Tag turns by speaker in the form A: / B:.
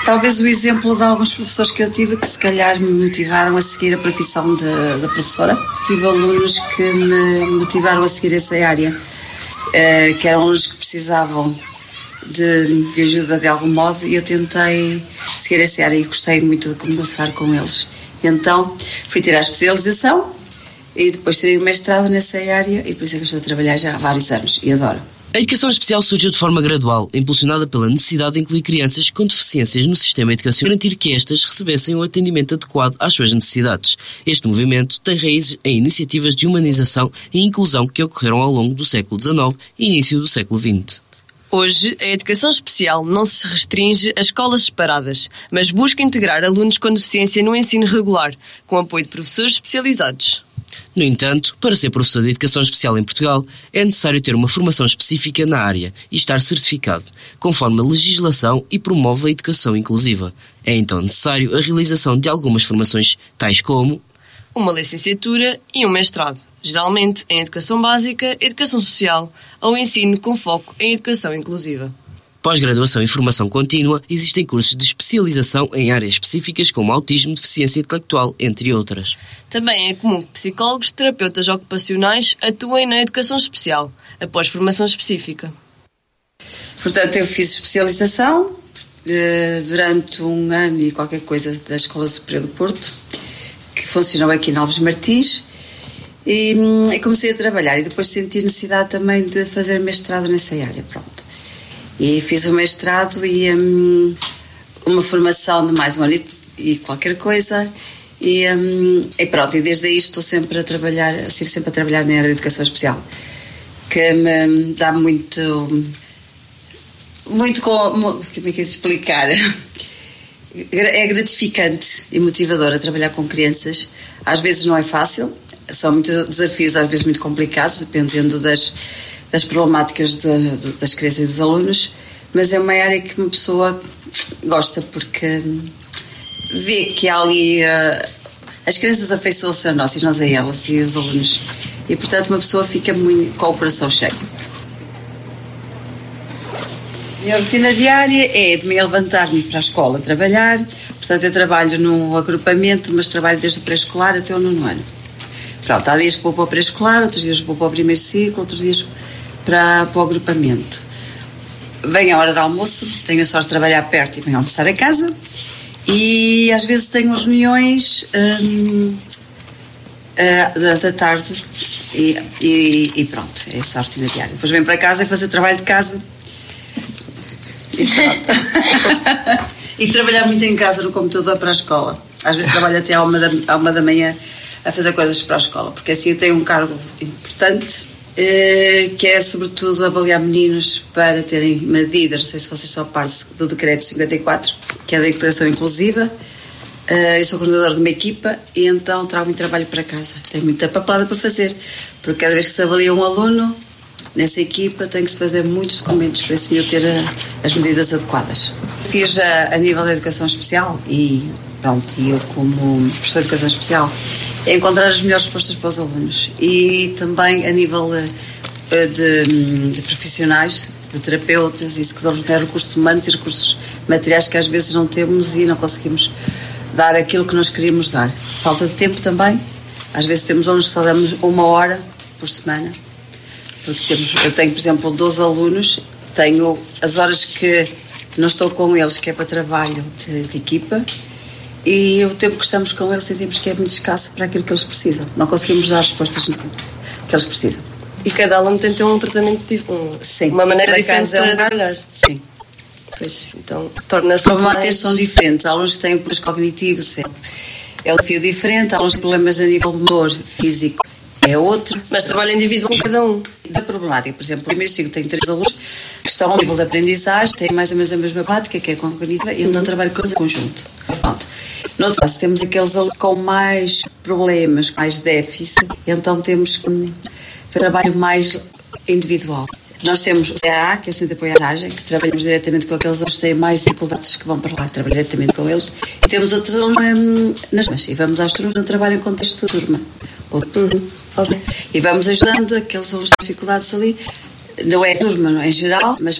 A: talvez o exemplo de alguns professores que eu tive que se calhar me motivaram a seguir a profissão da professora. Tive alunos que me motivaram a seguir essa área, que eram alunos que precisavam de ajuda de algum modo, e eu tentei seguir essa área e gostei muito de conversar com eles. Então fui tirar a especialização e depois tirei o mestrado nessa área, e por isso é que eu estou a trabalhar já há vários anos e adoro.
B: A educação especial surgiu de forma gradual, impulsionada pela necessidade de incluir crianças com deficiências no sistema educacional e garantir que estas recebessem um atendimento adequado às suas necessidades. Este movimento tem raízes em iniciativas de humanização e inclusão que ocorreram ao longo do século XIX e início do século XX.
C: Hoje, a educação especial não se restringe a escolas separadas, mas busca integrar alunos com deficiência no ensino regular, com apoio de professores especializados.
B: No entanto, para ser professor de Educação Especial em Portugal, é necessário ter uma formação específica na área e estar certificado, conforme a legislação, e promove a educação inclusiva. É então necessário a realização de algumas formações, tais como
C: uma licenciatura e um mestrado, geralmente em Educação Básica, Educação Social ou Ensino com foco em Educação Inclusiva.
B: Pós-graduação e formação contínua, existem cursos de especialização em áreas específicas como autismo, deficiência intelectual, entre outras.
C: Também é comum que psicólogos e terapeutas ocupacionais atuem na educação especial, após formação específica.
A: Portanto, eu fiz especialização durante 1 ano e qualquer coisa da Escola Superior do Porto, que funcionou aqui em Alves Martins, e comecei a trabalhar, e depois senti necessidade também de fazer mestrado nessa área, pronto. E fiz o mestrado e uma formação de mais 1 ano e qualquer coisa, e pronto, e desde aí estive sempre a trabalhar na área de educação especial, que me dá muito como é que é de explicar? É gratificante e motivador a trabalhar com crianças. Às vezes não é fácil, são muitos desafios, às vezes muito complicados, dependendo das problemáticas das crianças e dos alunos, mas é uma área que uma pessoa gosta, porque vê que há ali as crianças afeiçoam-se a nós e nós a elas e os alunos, e portanto uma pessoa fica muito com o coração cheio. A minha rotina diária é de me levantar-me para a escola trabalhar, portanto eu trabalho num agrupamento, mas trabalho desde o pré-escolar até o 9º ano. Pronto, há dias que vou para o pré-escolar, outros dias vou para o primeiro ciclo, outros dias para o agrupamento. Vem a hora de almoço, tenho a sorte de trabalhar perto e venho almoçar a casa, e às vezes tenho reuniões durante a tarde e pronto, é essa a rotina diária. Depois venho para casa e fazer o trabalho de casa e pronto. E trabalhar muito em casa no computador para a escola. Às vezes trabalho até à 1 da manhã a fazer coisas para a escola, porque assim eu tenho um cargo importante, que é sobretudo avaliar meninos para terem medidas. Não sei se vocês são parte do decreto 54, que é da educação inclusiva. Eu sou coordenadora de uma equipa e então trago muito trabalho para casa. Tenho muita papelada para fazer, porque cada vez que se avalia um aluno nessa equipa tem que se fazer muitos documentos para esse senhor ter as medidas adequadas. Fiz a nível da educação especial e pronto, eu como professora de educação especial é encontrar as melhores respostas para os alunos, e também a nível de profissionais, de terapeutas e executores de recursos humanos e recursos materiais que às vezes não temos e não conseguimos dar aquilo que nós queríamos dar. Falta de tempo também, às vezes temos alunos que só damos 1 hora por semana, porque eu tenho, por exemplo, 12 alunos, tenho as horas que não estou com eles, que é para trabalho de equipa, e o tempo que estamos com eles sentimos que é muito escasso para aquilo que eles precisam. Não conseguimos dar as respostas que eles precisam.
C: E cada aluno tem que ter um tratamento
A: sim,
C: uma maneira diferente de trabalhar.
A: Sim.
C: Pois, então torna-se.
A: As problemáticas são diferentes. Há alunos que têm problemas cognitivos, é um desafio diferente. Há alunos que têm problemas a nível motor, físico, é outro.
C: Mas trabalho individual com cada um.
A: Da problemática, por exemplo, no primeiro ciclo tenho 3 alunos que estão ao nível de aprendizagem, têm mais ou menos a mesma prática, que é cognitiva, e então trabalho com eles em conjunto. Pronto. No outro caso, temos aqueles alunos com mais problemas, com mais déficit, então temos trabalho mais individual. Nós temos o CAA, que é o Centro de Apoio à Aprendizagem, que trabalhamos diretamente com aqueles alunos que têm mais dificuldades, que vão para lá, trabalhar diretamente com eles, e temos outros alunos nas turmas, e vamos às turmas, não trabalham em contexto de turma. E vamos ajudando aqueles alunos com dificuldades ali, não é turma, não é em geral, mas